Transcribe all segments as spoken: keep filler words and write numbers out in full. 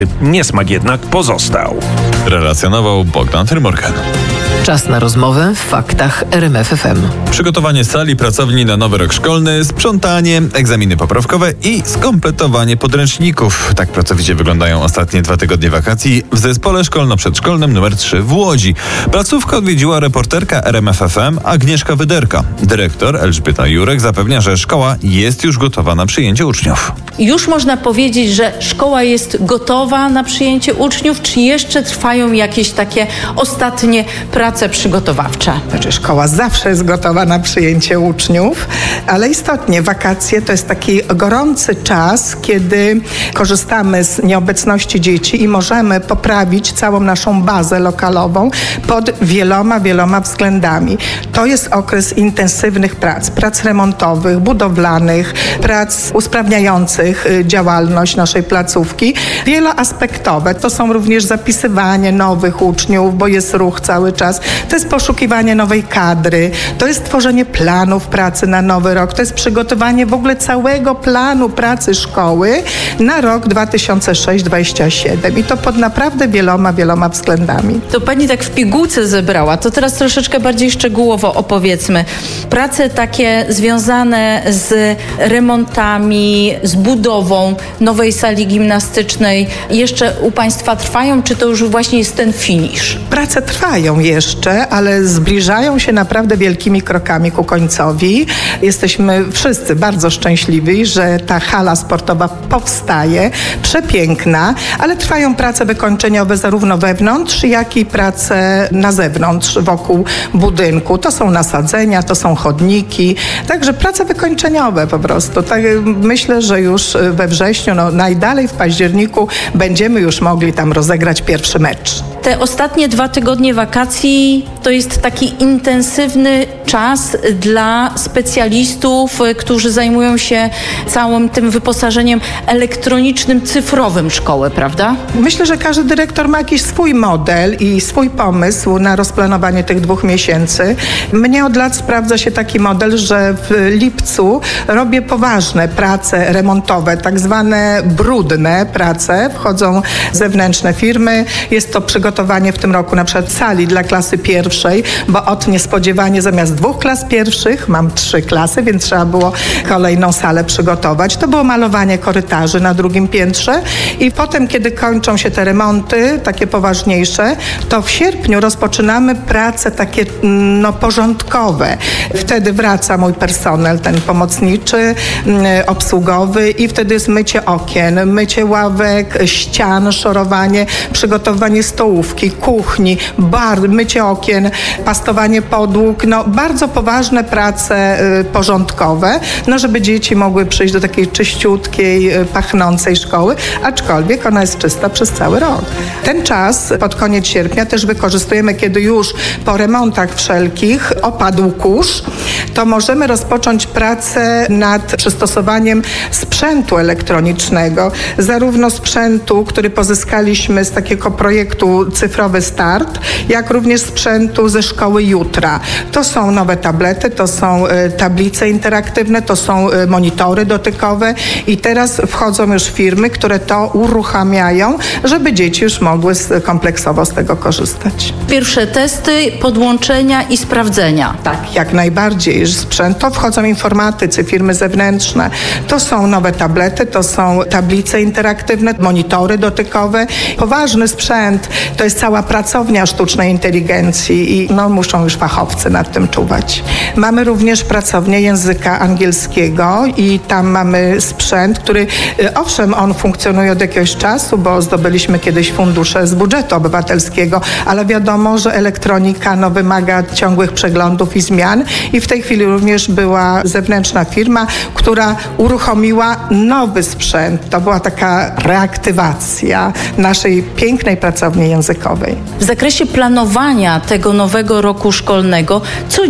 Niesmak jednak pozostał. Relacjonował Bogdan Tyrmorgan. Czas na rozmowę w faktach R M F F M. Przygotowanie sali pracowni na nowy rok szkolny, sprzątanie, egzaminy poprawkowe i skompletowanie podręczników. Tak pracowicie wyglądają ostatnie dwa tygodnie wakacji w zespole szkolno-przedszkolnym numer trzy w Łodzi. Placówkę odwiedziła reporterka R M F F M Agnieszka Wyderka. Dyrektor Elżbieta Jurek zapewnia, że szkoła jest już gotowa na przyjęcie uczniów. Już można powiedzieć, że szkoła jest gotowa na przyjęcie uczniów, czy jeszcze trwają jakieś takie ostatnie prace przygotowawcze? Znaczy, szkoła zawsze jest gotowa na przyjęcie uczniów, ale istotnie wakacje to jest taki gorący czas, kiedy korzystamy z nieobecności dzieci i możemy poprawić całą naszą bazę lokalową pod wieloma, wieloma względami. To jest okres intensywnych prac, prac remontowych, budowlanych, prac usprawniających działalność naszej placówki. Wieloaspektowe. To są również zapisywanie nowych uczniów, bo jest ruch cały czas. To jest poszukiwanie nowej kadry. To jest tworzenie planów pracy na nowy rok. To jest przygotowanie w ogóle całego planu pracy szkoły na rok dwa tysiące szósty do dwudziestego siódmego. I to pod naprawdę wieloma, wieloma względami. To pani tak w pigułce zebrała. To teraz troszeczkę bardziej szczegółowo opowiedzmy. Prace takie związane z remontami, z budową nowej sali gimnastycznej jeszcze u państwa trwają, czy to już właśnie jest ten finisz? Prace trwają jeszcze, ale zbliżają się naprawdę wielkimi krokami ku końcowi. Jesteśmy wszyscy bardzo szczęśliwi, że ta hala sportowa powstaje, przepiękna, ale trwają prace wykończeniowe zarówno wewnątrz, jak i prace na zewnątrz, wokół budynku. To są nasadzenia, to są chodniki, także prace wykończeniowe po prostu. Tak, myślę, że już we wrześniu, no najdalej w październiku będziemy już mogli tam rozegrać pierwszy mecz. Te ostatnie dwa tygodnie wakacji to jest taki intensywny czas dla specjalistów, którzy zajmują się całym tym wyposażeniem elektronicznym, cyfrowym szkoły, prawda? Myślę, że każdy dyrektor ma jakiś swój model i swój pomysł na rozplanowanie tych dwóch miesięcy. Mnie od lat sprawdza się taki model, że w lipcu robię poważne prace remontowe, tak zwane brudne prace. Wchodzą zewnętrzne firmy. Jest to przygotowanie w tym roku na przykład sali dla klasy pierwszej, bo od niespodziewanie zamiast dwóch klas pierwszych mam trzy klasy, więc trzeba było kolejną salę przygotować. To było malowanie korytarzy na drugim piętrze i potem, kiedy kończą się te remonty, takie poważniejsze, to w sierpniu rozpoczynamy prace takie no, porządkowe. Wtedy wraca mój personel, ten pomocniczy, obsługowy i wtedy jest mycie okien, mycie ławek, ścian, szorowanie, przygotowanie stołówki, kuchni, bar, mycie okien, pastowanie podłóg, no bardzo poważne prace y, porządkowe, no żeby dzieci mogły przyjść do takiej czyściutkiej, y, pachnącej szkoły, aczkolwiek ona jest czysta przez cały rok. Ten czas pod koniec sierpnia też wykorzystujemy, kiedy już po remontach wszelkich opadł kurz, to możemy rozpocząć pracę nad przystosowaniem sprzętu elektronicznego, zarówno sprzętu, który pozyskaliśmy z takiego projektu Cyfrowy Start, jak również sprzętu ze szkoły jutra. To są nowe tablety, to są y, tablice interaktywne, to są y, monitory dotykowe i teraz wchodzą już firmy, które to uruchamiają, żeby dzieci już mogły z, kompleksowo z tego korzystać. Pierwsze testy, podłączenia i sprawdzenia. Tak, jak najbardziej. Sprzęt, to wchodzą informatycy, firmy zewnętrzne. To są nowe tablety, to są tablice interaktywne, monitory dotykowe. Poważny sprzęt, to jest cała pracownia sztucznej inteligencji i no, muszą już fachowcy nad tym czuwać. Mamy również pracownię języka angielskiego i tam mamy sprzęt, który owszem, on funkcjonuje od jakiegoś czasu, bo zdobyliśmy kiedyś fundusze z budżetu obywatelskiego, ale wiadomo, że elektronika no, wymaga ciągłych przeglądów i zmian i w tej chwili również była zewnętrzna firma, która uruchomiła nowy sprzęt. To była taka reaktywacja naszej pięknej pracowni językowej. W zakresie planowania tego nowego roku szkolnego, co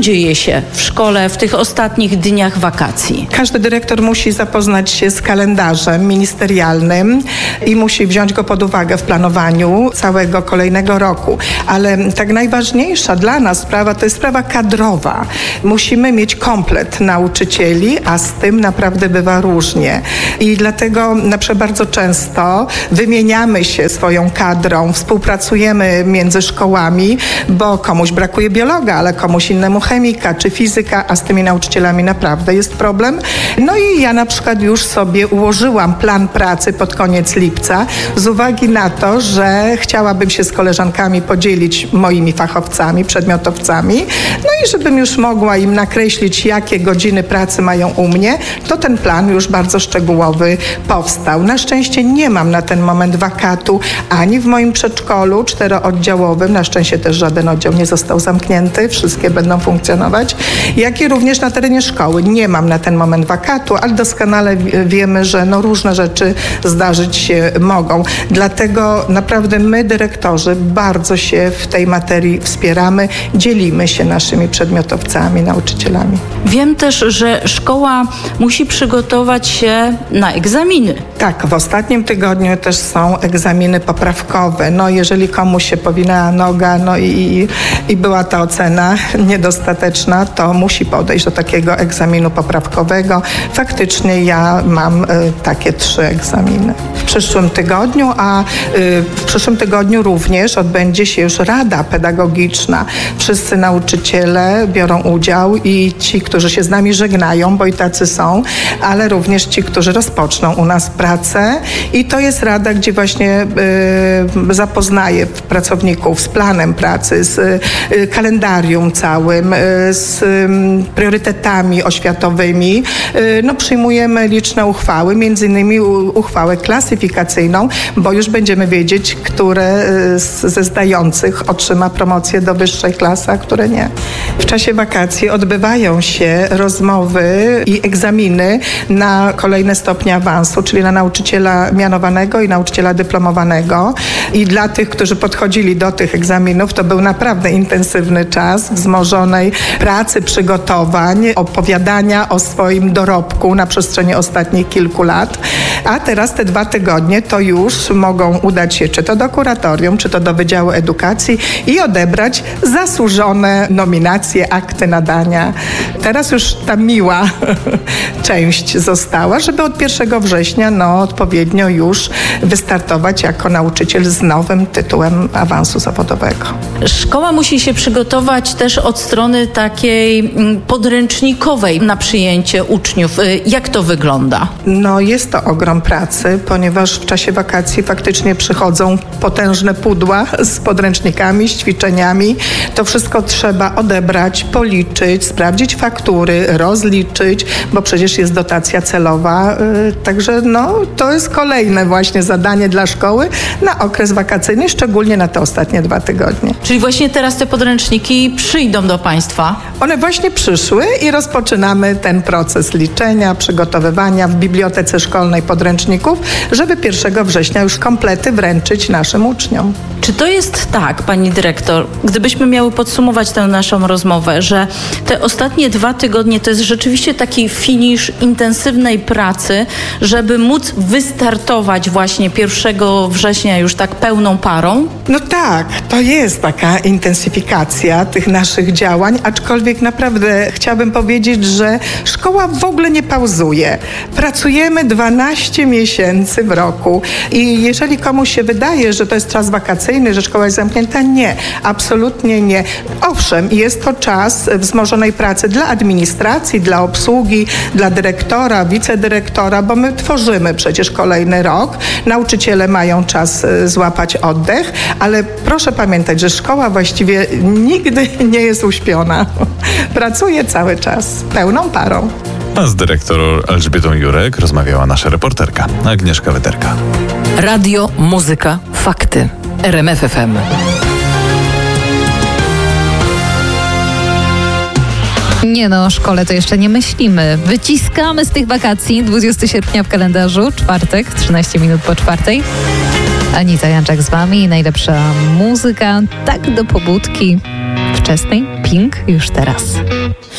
dzieje się w szkole w tych ostatnich dniach wakacji? Każdy dyrektor musi zapoznać się z kalendarzem ministerialnym i musi wziąć go pod uwagę w planowaniu całego kolejnego roku. Ale tak najważniejsza dla nas sprawa to jest sprawa kadrowa. Musimy mieć komplet nauczycieli, a z tym naprawdę bywa różnie. I dlatego na przykład bardzo często wymieniamy się swoją kadrą, współpracujemy między szkołami, bo komuś brakuje biologa, ale komuś innemu chemika czy fizyka, a z tymi nauczycielami naprawdę jest problem. No i ja na przykład już sobie ułożyłam plan pracy pod koniec lipca z uwagi na to, że chciałabym się z koleżankami podzielić moimi fachowcami, przedmiotowcami, no i żebym już mogła im nakreślić, jakie godziny pracy mają u mnie, to ten plan już bardzo szczegółowy powstał. Na szczęście nie mam na ten moment wakatu ani w moim przedszkolu czterooddziałowym, na szczęście też żaden oddział nie został zamknięty, wszystkie będą funkcjonować, jak i również na terenie szkoły. Nie mam na ten moment wakatu, ale doskonale wiemy, że no różne rzeczy zdarzyć się mogą. Dlatego naprawdę my, dyrektorzy, bardzo się w tej materii wspieramy, dzielimy się naszymi przedmiotowcami, nauczycielami. Wiem też, że szkoła musi przygotować się na egzaminy. Tak, w ostatnim tygodniu też są egzaminy poprawkowe. No jeżeli komuś się powinęła noga, no i, i była ta ocena niedostateczna, to musi podejść do takiego egzaminu poprawkowego. Faktycznie ja mam y, takie trzy egzaminy w przyszłym tygodniu, a y, w przyszłym tygodniu również odbędzie się już Rada Pedagogiczna. Wszyscy nauczyciele biorą udział i ci, którzy się z nami żegnają, bo i tacy są, ale również ci, którzy rozpoczną u nas pracę. I to jest rada, gdzie właśnie y, zapoznaje pracowników z planem pracy, z y, kalendarium całym, y, z y, priorytetami oświatowymi. Y, no, przyjmujemy liczne uchwały, między innymi u, uchwałę klasyfikacyjną, bo już będziemy wiedzieć, które y, z, ze zdających otrzyma promocję do wyższej klasy, a które nie. W czasie wakacji odbywają się rozmowy i egzaminy na kolejne stopnie awansu, czyli na nauczyciela mianowanego i nauczyciela dyplomowanego. I dla tych, którzy podchodzili do tych egzaminów, to był naprawdę intensywny czas wzmożonej pracy, przygotowań, opowiadania o swoim dorobku na przestrzeni ostatnich kilku lat. A teraz te dwa tygodnie to już mogą udać się czy to do kuratorium, czy to do Wydziału Edukacji i odebrać zasłużone nominacje, akty nadania. Teraz już ta miła część została, żeby od pierwszego września no, odpowiednio już wystartować jako nauczyciel z nowym tytułem awansu zawodowego. Szkoła musi się przygotować też od strony takiej podręcznikowej na przyjęcie uczniów. Jak to wygląda? No jest to ogrom pracy, ponieważ w czasie wakacji faktycznie przychodzą potężne pudła z podręcznikami, z ćwiczeniami. To wszystko trzeba odebrać, policzyć, sprawdzić faktury, rozliczyć, bo przecież jest dotacja celowa. Także no, to jest kolejne właśnie zadanie dla szkoły na okres wakacyjny, szczególnie na te ostatnie dwa tygodnie. Czyli właśnie teraz te podręczniki przyjdą do Państwa? One właśnie przyszły i rozpoczynamy ten proces liczenia, przygotowywania w bibliotece szkolnej podręczników, żeby pierwszego września już komplety wręczyć naszym uczniom. Czy to jest tak, Pani Dyrektor, gdybyśmy miały podsumować tę naszą rozmowę, że te ostatnie dwa tygodnie to jest rzeczywiście taki finisz intensywnej pracy, żeby móc wystartować właśnie pierwszego września już tak pełną parą? No tak, to jest taka intensyfikacja tych naszych działań, aczkolwiek naprawdę chciałabym powiedzieć, że szkoła w ogóle nie pauzuje. Pracujemy dwanaście miesięcy w roku i jeżeli komuś się wydaje, że to jest czas wakacyjny, że szkoła jest zamknięta, nie, absolutnie nie. Owszem, jest to czas wzmożonej pracy dla administracji, dla obsługi, dla dyrektora, wicedyrektora, bo my tworzymy przecież kolejny rok. Nauczyciele mają czas złapać oddech, ale proszę pamiętać, że szkoła właściwie nigdy nie jest uśpiona. Pracuje cały czas, pełną parą. A z dyrektor Elżbietą Jurek rozmawiała nasza reporterka Agnieszka Wyterka. Radio, muzyka, fakty. R M F F M. Nie no, o szkole to jeszcze nie myślimy. Wyciskamy z tych wakacji. dwudziestego sierpnia w kalendarzu, czwartek, trzynaście minut po czwartej. Anita Janczak z wami. Najlepsza muzyka, tak do pobudki wczesnej, Camping już teraz.